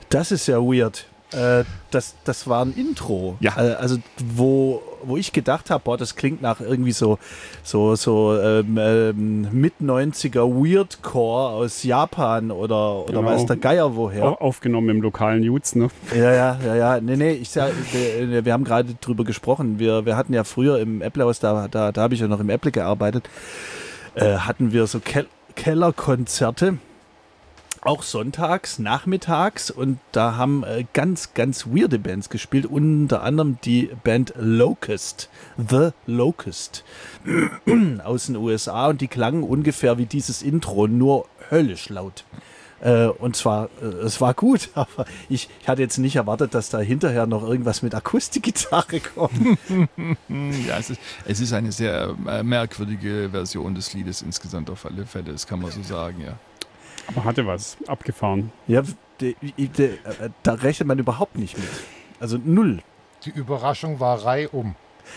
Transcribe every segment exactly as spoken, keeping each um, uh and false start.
Das ist ja weird. Äh, das, das war ein Intro. Ja. Äh, also wo, wo ich gedacht habe, boah, das klingt nach irgendwie so, so, so ähm, ähm, Mit-neunziger Weirdcore aus Japan oder, oder Genau. weiß der Geier woher. Au- Aufgenommen im lokalen Jutz, ne? Ja, ja, ja, ja. Nee, nee, ich sag, wir, wir haben gerade drüber gesprochen. Wir, wir hatten ja früher im Apple-Haus, da, da, da habe ich ja noch im Apple gearbeitet, äh, hatten wir so Kel- Kellerkonzerte. Auch sonntags, nachmittags, und da haben äh, ganz, ganz weirde Bands gespielt, unter anderem die Band Locust, The Locust aus den U S A, und die klangen ungefähr wie dieses Intro, nur höllisch laut. Äh, und zwar, äh, es war gut, aber ich, ich hatte jetzt nicht erwartet, dass da hinterher noch irgendwas mit Akustikgitarre kommt. Ja, es ist, es ist eine sehr äh, merkwürdige Version des Liedes insgesamt auf alle Fälle, das kann man so sagen, ja. Aber hatte was. Abgefahren. Ja, de, de, äh, da rechnet man überhaupt nicht mit. Also null. Die Überraschung war reihum.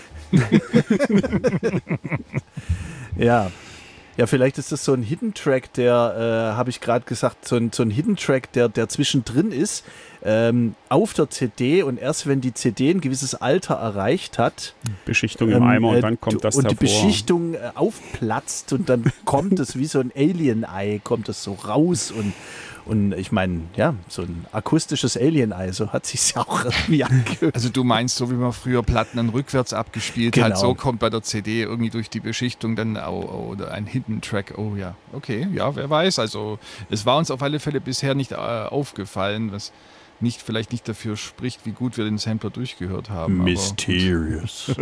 Ja. Ja, vielleicht ist das so ein Hidden Track, der, äh, habe ich gerade gesagt, so ein, so ein Hidden Track, der, der zwischendrin ist, ähm, auf der C D, und erst wenn die C D ein gewisses Alter erreicht hat, Beschichtung im Eimer und dann kommt das und hervor. die Beschichtung äh, aufplatzt und dann kommt es wie so ein Alien-Ei, kommt es so raus, und Und ich meine, ja, so ein akustisches Alien-Ei, so hat sich's ja auch irgendwie angehört. Also du meinst, so wie man früher Platten dann rückwärts abgespielt Genau. hat, so kommt bei der C D irgendwie durch die Beschichtung dann oh, oder ein Hidden Track. Oh ja, okay, ja, wer weiß. Also es war uns auf alle Fälle bisher nicht äh, aufgefallen, was nicht vielleicht nicht dafür spricht, wie gut wir den Sampler durchgehört haben. Mysterious.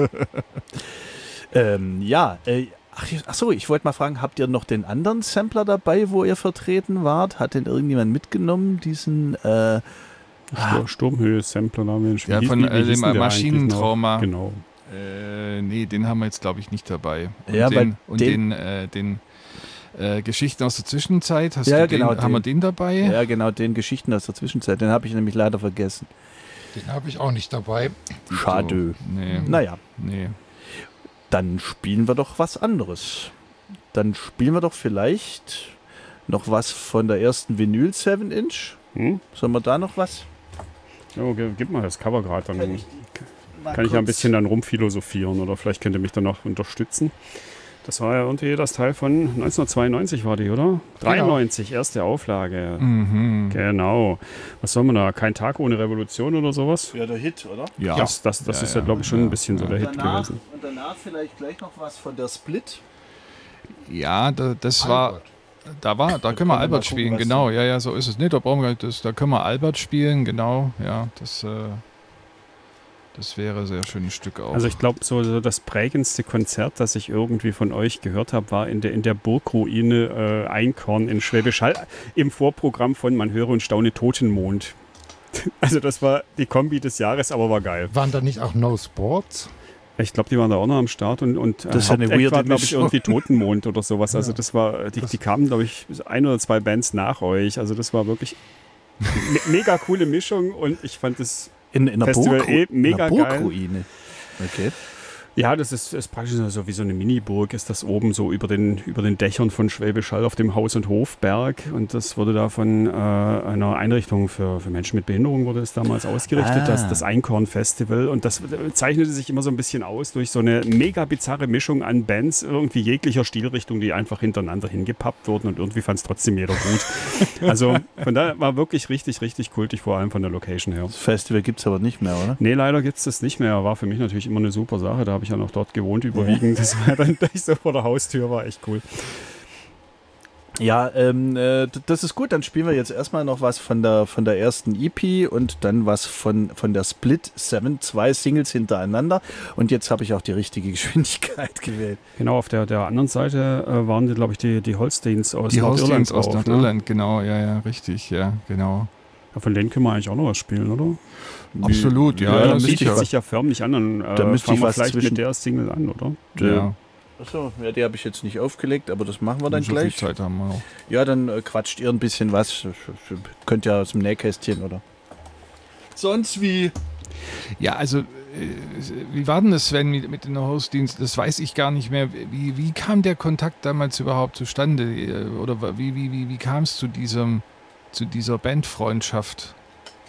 ähm, ja, äh, ach, ach so, ich wollte mal fragen, habt ihr noch den anderen Sampler dabei, wo ihr vertreten wart? Hat den irgendjemand mitgenommen, diesen äh, Stur- Sturmhöhe-Sampler, da haben wir Ja, von äh, dem Maschinentrauma. Genau. Äh, nee, den haben wir jetzt, glaube ich, nicht dabei. Und Ja, den, weil und den- den, äh, den äh, Geschichten aus der Zwischenzeit, hast Ja, du den, genau, haben wir den. den dabei? Ja, genau, den Geschichten aus der Zwischenzeit, den habe ich nämlich leider vergessen. Den habe ich auch nicht dabei. Schade. Nee, Naja, nee. dann spielen wir doch was anderes. Dann spielen wir doch vielleicht noch was von der ersten Vinyl sieben Inch. Hm? Sollen wir da noch was? Ja, ge- gib mal das Cover gerade, dann Kann ich- Mal kann ich ja ein kurz- bisschen dann rumphilosophieren oder vielleicht könnt ihr mich dann noch unterstützen. Das war ja irgendwie das Teil von neunzehnhundertzweiundneunzig war die, oder? dreiundneunzig, erste Auflage. Mhm. Genau. Was soll man da? Kein Tag ohne Revolution oder sowas? Ja, der Hit, oder? Ja. Das, das, das Ja, ist ja, ja, glaube ich, schon ja, ein bisschen so ja. der Hit Danach, gewesen. und danach vielleicht gleich noch was von der Split. Ja, da, das war, Albert. da war, da können wir können wir mal Albert gucken, spielen, was genau, du- ja, ja, so ist es. Nee, da brauchen wir das, da können wir Albert spielen, genau, ja, das, äh, das wäre sehr schönes Stück auch. Also ich glaube, so, so das prägendste Konzert, das ich irgendwie von euch gehört habe, war in der, in der Burgruine äh, Einkorn in Schwäbisch Hall im Vorprogramm von Man höre und staune Totenmond. Also das war die Kombi des Jahres, aber war geil. Waren da nicht auch No Sports? Ich glaube, die waren da auch noch am Start und, und Das ist ja eine Hauptact weirde war, glaube ich, Mischung. irgendwie Totenmond oder sowas. Also das war, die, die kamen, glaube ich, ein oder zwei Bands nach euch. Also das war wirklich me mega coole Mischung und ich fand es, In, in der Festival Burgru- eh mega in der geil. Burgruine. Okay. ja, das ist, ist praktisch so wie so eine Mini-Burg, ist das oben so über den, über den Dächern von Schwäbisch Hall auf dem Haus- und Hofberg. Und das wurde da von äh, einer Einrichtung für, für Menschen mit Behinderung wurde das damals ausgerichtet, Ah. das, das Einkorn-Festival. Und das zeichnete sich immer so ein bisschen aus durch so eine mega bizarre Mischung an Bands, irgendwie jeglicher Stilrichtung, die einfach hintereinander hingepappt wurden. Und irgendwie fand es trotzdem jeder gut. Also von daher war wirklich richtig, richtig kultig, vor allem von der Location her. Das Festival gibt es aber nicht mehr, oder? Nee, leider gibt es das nicht mehr. War für mich natürlich immer eine super Sache. Da habe ich ja noch dort gewohnt überwiegend. Das war dann gleich so vor der Haustür, war echt cool. Ja, ähm, äh, d- das ist gut. Dann spielen wir jetzt erstmal noch was von der, von der ersten E P und dann was von, von der Split sieben, zwei Singles hintereinander. Und jetzt habe ich auch die richtige Geschwindigkeit gewählt. Genau, auf der, der anderen Seite äh, waren, glaube ich, die, die Holsteins aus die Nordirland Holsteins aus drauf, ne? Nordirland, genau, ja, ja, richtig, ja, genau. Ja, von denen können wir eigentlich auch noch was spielen, oder? Absolut, ja, Ja, ja, dann das müsste bietet ich sich ja förmlich an. Dann äh, Da müsste fangen ich wir was vielleicht zwischen- mit der Single an, oder? Ja, Achso, ja, die habe ich jetzt nicht aufgelegt, aber das machen wir dann so gleich. viel Zeit haben wir noch. Ja, dann äh, quatscht ihr ein bisschen was. Könnt ja aus dem Nähkästchen, oder? Sonst wie? Ja, also, äh, wie war denn das, Sven, mit, mit den Hostdienst? Das weiß ich gar nicht mehr. Wie, wie kam der Kontakt damals überhaupt zustande? Äh, Oder wie, wie, wie, wie kam es zu diesem, zu dieser Bandfreundschaft?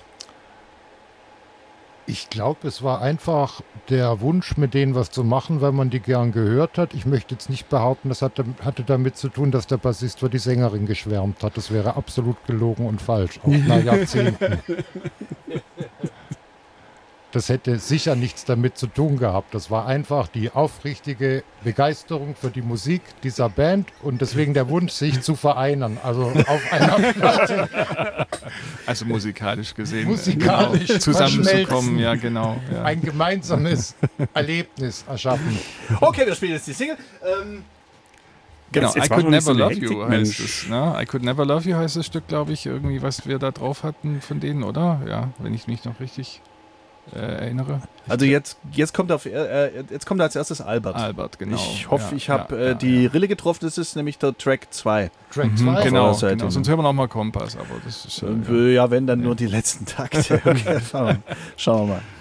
Ich glaube, es war einfach der Wunsch, mit denen was zu machen, weil man die gern gehört hat. Ich möchte jetzt nicht behaupten, das hatte, hatte damit zu tun, dass der Bassist für die Sängerin geschwärmt hat. Das wäre absolut gelogen und falsch, auch nach Jahrzehnten. Das hätte sicher nichts damit zu tun gehabt. Das war einfach die aufrichtige Begeisterung für die Musik dieser Band und deswegen der Wunsch, sich zu vereinen. Also auf einer Platte. Also musikalisch gesehen. Musikalisch genau, zusammenzukommen, verschmelzen. ja genau. Ja. Ein gemeinsames Erlebnis erschaffen. Okay, wir spielen jetzt die Single. Ähm, Genau, Jetzt- jetzt I war Could doch nicht so Never eine Love You Hektik, heißt Mensch. es. Ne? I Could Never Love You heißt das Stück, glaube ich, irgendwie, was wir da drauf hatten von denen, oder? Ja, wenn ich mich noch richtig äh, erinnere. also jetzt, jetzt, kommt auf, äh, jetzt kommt als erstes Albert. Albert, genau. Ich hoffe, ja, ich habe ja, äh, ja, die ja. Rille getroffen. Das ist nämlich der Track zwei. Track Mhm, zwei. genau, Seite. genau, sonst hören wir nochmal Kompass, aber das ist Äh, äh, ja. ja, wenn, dann nur die letzten Takte. Okay, schauen wir mal. Schauen wir mal.